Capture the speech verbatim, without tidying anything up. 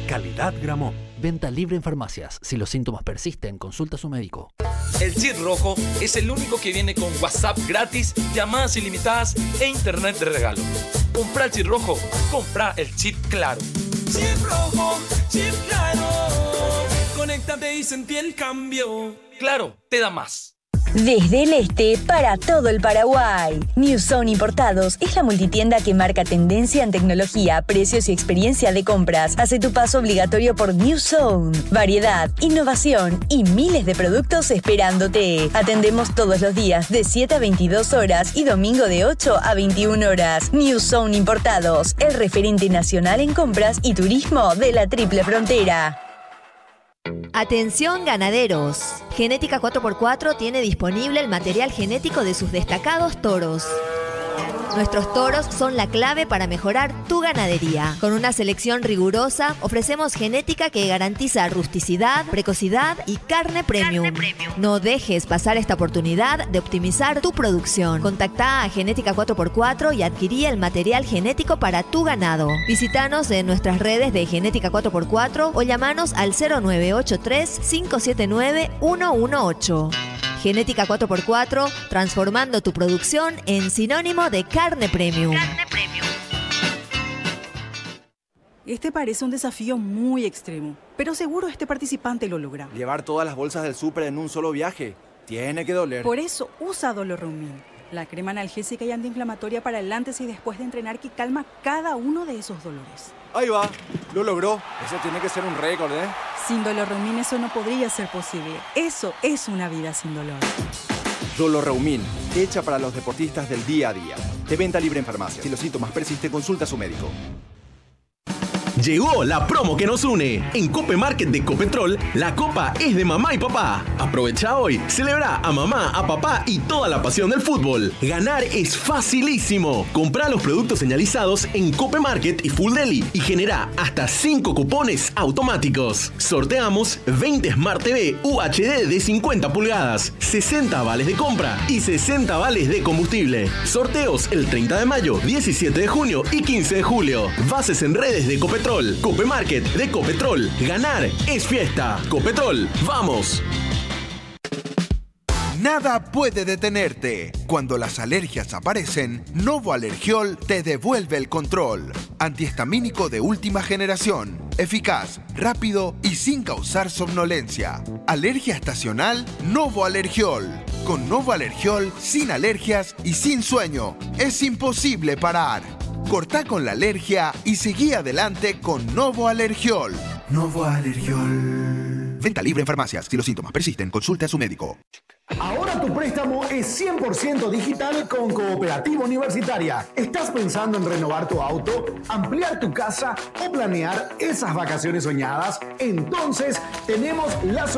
Calidad Gramont. Venta libre en farmacias. Si los síntomas persisten, consulta a su médico. El chip rojo es el único que viene con WhatsApp gratis, llamadas ilimitadas e internet de regalo. Compra el chip rojo, compra el chip claro. Chip rojo, chip claro. Conéctate y sentí el cambio. Claro, te da más. Desde el este para todo el Paraguay. New Zone Importados es la multitienda que marca tendencia en tecnología, precios y experiencia de compras. Hace tu paso obligatorio por New Zone. Variedad, innovación y miles de productos esperándote. Atendemos todos los días de siete a veintidós horas y domingo de ocho a veintiuna horas. New Zone Importados, el referente nacional en compras y turismo de la Triple Frontera. Atención ganaderos. Genética cuatro por cuatro tiene disponible el material genético de sus destacados toros. Nuestros toros son la clave para mejorar tu ganadería. Con una selección rigurosa, ofrecemos genética que garantiza rusticidad, precocidad y carne premium. Carne premium. No dejes pasar esta oportunidad de optimizar tu producción. Contacta a Genética cuatro por cuatro y adquirí el material genético para tu ganado. Visítanos en nuestras redes de Genética cuatro por cuatro o llamanos al cero nueve ocho tres, cinco siete nueve, uno uno ocho. Genética cuatro por cuatro, transformando tu producción en sinónimo de carne premium. Carne premium. Este parece un desafío muy extremo, pero seguro este participante lo logra. Llevar todas las bolsas del súper en un solo viaje. Tiene que doler. Por eso usa Doloreumin, la crema analgésica y antiinflamatoria para el antes y después de entrenar que calma cada uno de esos dolores. Ahí va, lo logró. Eso tiene que ser un récord, ¿eh? Sin Doloreumin eso no podría ser posible. Eso es una vida sin dolor. Doloreumin, hecha para los deportistas del día a día. De venta libre en farmacia. Si los síntomas persisten, consulta a su médico. Llegó la promo que nos une. En Cope Market de Copetrol, la copa es de mamá y papá. Aprovecha hoy, celebra a mamá, a papá y toda la pasión del fútbol. Ganar es facilísimo. Comprá los productos señalizados en Cope Market y Full Deli y genera hasta cinco cupones automáticos. Sorteamos veinte Smart T V U H D de cincuenta pulgadas, sesenta vales de compra y sesenta vales de combustible. Sorteos el treinta de mayo, diecisiete de junio y quince de julio. Bases en redes de Copetrol. Cope Market de Copetrol. Ganar es fiesta. Copetrol, ¡vamos! Nada puede detenerte. Cuando las alergias aparecen, Novo Alergiol te devuelve el control. Antihistamínico de última generación. Eficaz, rápido y sin causar somnolencia. Alergia estacional, Novo Alergiol. Con Novo Alergiol, sin alergias y sin sueño, es imposible parar. Cortá con la alergia y seguí adelante con Novo Alergiol. Novo Alergiol. Venta libre en farmacias. Si los síntomas persisten, consulte a su médico. Ahora tu préstamo es cien por ciento digital con Cooperativa Universitaria. ¿Estás pensando en renovar tu auto, ampliar tu casa o planear esas vacaciones soñadas? Entonces tenemos la solución.